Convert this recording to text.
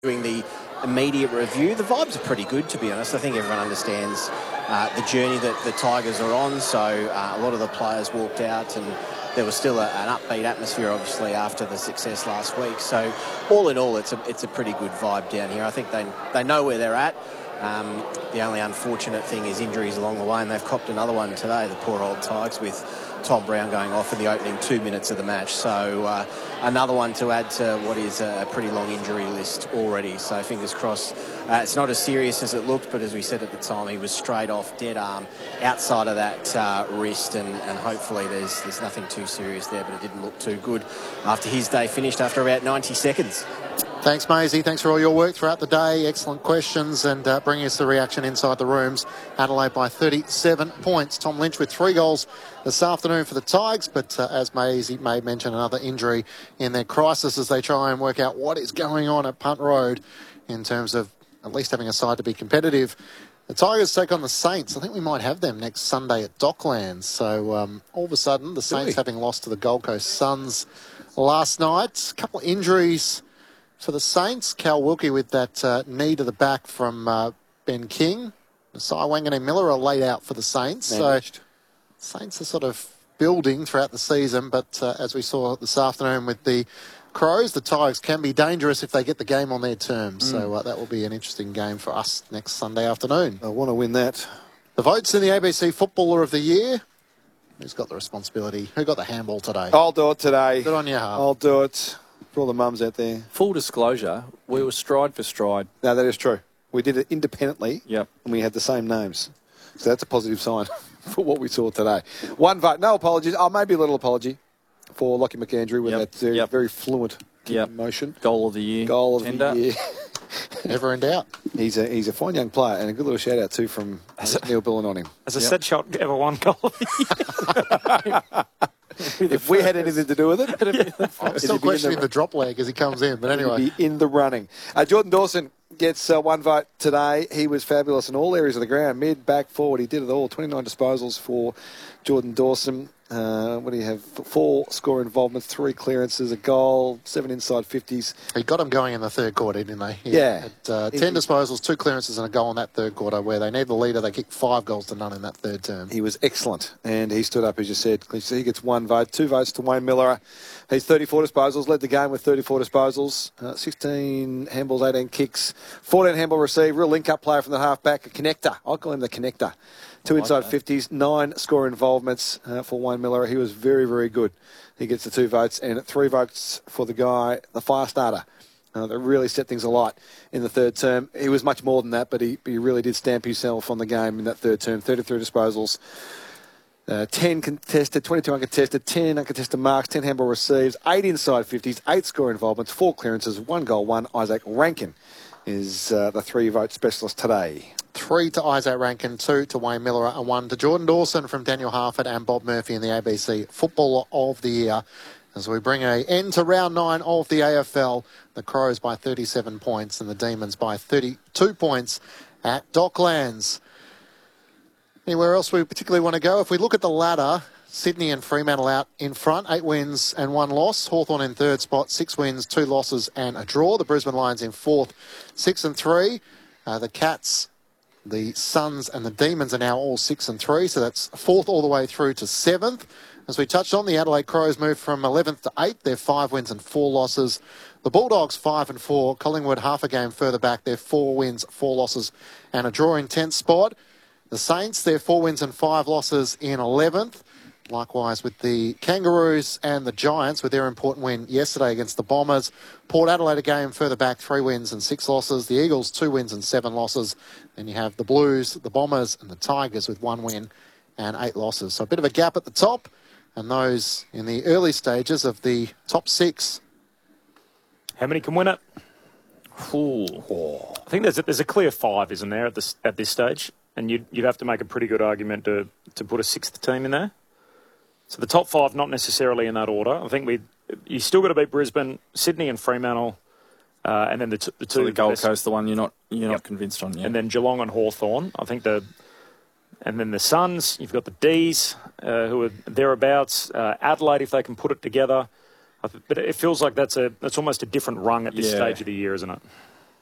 doing the immediate review. The vibes are pretty good, to be honest. I think everyone understands the journey that the Tigers are on. So a lot of the players walked out, and there was still an upbeat atmosphere, obviously, after the success last week. So all in all, it's a pretty good vibe down here. I think they know where they're at. The only unfortunate thing is injuries along the way, and they've copped another one today, the poor old Tigers, with Tom Brown going off in the opening 2 minutes of the match. So another one to add to what is a pretty long injury list already. So fingers crossed. It's not as serious as it looked, but as we said at the time, he was straight off, dead arm, outside of that wrist, and hopefully there's nothing too serious there, but it didn't look too good after his day finished after about 90 seconds. Thanks, Maisie. Thanks for all your work throughout the day. Excellent questions and bringing us the reaction inside the rooms. Adelaide by 37 points. Tom Lynch with 3 goals this afternoon for the Tigers, but as Maisie may mention, another injury in their crisis as they try and work out what is going on at Punt Road in terms of at least having a side to be competitive. The Tigers take on the Saints. I think we might have them next Sunday at Docklands. So all of a sudden, the Saints having lost to the Gold Coast Suns last night. A couple of injuries for the Saints. Cal Wilkie with that knee to the back from Ben King. Masai Wanganeen Miller are laid out for the Saints. Managed. So Saints are sort of building throughout the season, but as we saw this afternoon with the Crows, the Tigers can be dangerous if they get the game on their terms. So that will be an interesting game for us next Sunday afternoon. I want to win that. The votes in the ABC Footballer of the Year. Who's got the responsibility? Who got the handball today? I'll do it today. Good on you, Harv. I'll do it. For all the mums out there. Full disclosure, we were stride for stride. No, that is true. We did it independently. Yep. And we had the same names. So that's a positive sign for what we saw today. 1 vote. No apologies. Oh, maybe a little apology for Lockie McAndrew with that very fluent motion. Goal of the year. Goal of tender. the year. Never in doubt. He's a fine young player, and a good little shout out too from Neil Billen on him. As a said shot, ever won goal of the year. If we had anything to do with it, I'm still questioning the drop leg as he comes in, but anyway. He'd be in the running. Jordan Dawson gets 1 vote today. He was fabulous in all areas of the ground, mid, back, forward. He did it all. 29 disposals for Jordan Dawson. What do you have? 4 score involvements, 3 clearances, a goal, 7 inside 50s. He got them going in the third quarter, didn't they? Yeah. Had, 10 disposals, 2 clearances and a goal in that third quarter where they need the leader. They kicked 5 goals to none in that third term. He was excellent, and he stood up, as you said. He gets 1 vote, 2 votes to Wayne Miller. He's 34 disposals, led the game with 34 disposals, 16 handballs, 18 kicks, 14 handball received, real link-up player from the half-back, a connector. I'll call him the connector. 2 inside 50s, 9 score involvements for Wayne Miller. He was very, very good. He gets the 2 votes, and 3 votes for the guy, the fire starter. That really set things alight in the third term. He was much more than that, but he really did stamp himself on the game in that third term. 33 disposals, 10 contested, 22 uncontested, 10 uncontested marks, 10 handball receives, 8 inside 50s, 8 score involvements, 4 clearances, 1 goal, 1. Isaac Rankin is the 3-vote specialist today. 3 to Isaac Rankin, 2 to Wayne Miller, and 1 to Jordan Dawson from Daniel Harford and Bob Murphy in the ABC Footballer of the Year. As we bring an end to round 9 of the AFL, the Crows by 37 points and the Demons by 32 points at Docklands. Anywhere else we particularly want to go? If we look at the ladder, Sydney and Fremantle out in front, 8 wins and 1 loss. Hawthorn in third spot, 6 wins, 2 losses and a draw. The Brisbane Lions in fourth, 6 and 3. The Cats, the Suns and the Demons are now all 6 and 3, so that's 4th all the way through to 7th. As we touched on, the Adelaide Crows moved from 11th to 8th. They're 5 wins and 4 losses. The Bulldogs 5 and 4. Collingwood half a game further back. They're 4 wins, 4 losses and a draw in 10th spot. The Saints, they're 4 wins and 5 losses in 11th. Likewise with the Kangaroos and the Giants with their important win yesterday against the Bombers. Port Adelaide a game further back, 3 wins and 6 losses. The Eagles 2 wins and 7 losses. Then you have the Blues, the Bombers and the Tigers with 1 win and 8 losses. So a bit of a gap at the top, and those in the early stages of the top 6. How many can win it? I think there's a clear 5, isn't there, at this stage? And you'd have to make a pretty good argument to put a 6th team in there. So the top 5, not necessarily in that order. I think you still got to beat Brisbane, Sydney, and Fremantle, and then the two. So the Gold Coast, the one you're not convinced on yet. And then Geelong and Hawthorn. I think and then the Suns. You've got the D's, who are thereabouts. Adelaide, if they can put it together. But it feels like that's almost a different rung at this stage of the year, isn't it?